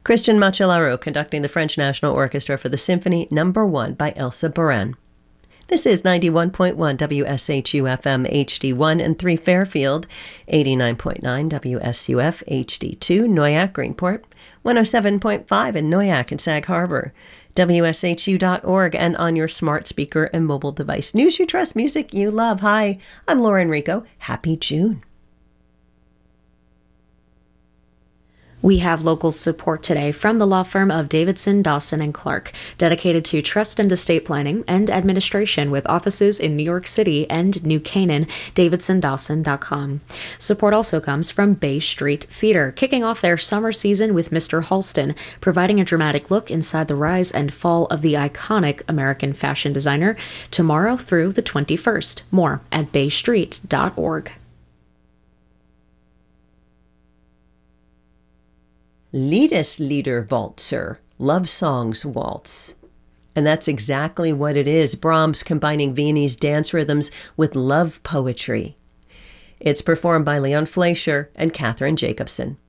Christian Macellaro conducting the French National Orchestra for the Symphony No. 1 by Elsa Boren. This is 91.1 WSHU-FM HD1 and 3 Fairfield, 89.9 WSUF HD2 Noyak Greenport, 107.5 in Noyak and Sag Harbor, WSHU.org, and on your smart speaker and mobile device. News you trust, music you love. Hi, I'm Lauren Rico. Happy June. We have local support today from the law firm of Davidson, Dawson & Clark, dedicated to trust and estate planning and administration with offices in New York City and New Canaan, davidsondawson.com. Support also comes from Bay Street Theater, kicking off their summer season with Mr. Halston, providing a dramatic look inside the rise and fall of the iconic American fashion designer tomorrow through the 21st. More at baystreet.org. Lieder Walzer, Love Songs Waltz. And that's exactly what it is, Brahms combining Viennese dance rhythms with love poetry. It's performed by Leon Fleischer and Catherine Jacobson.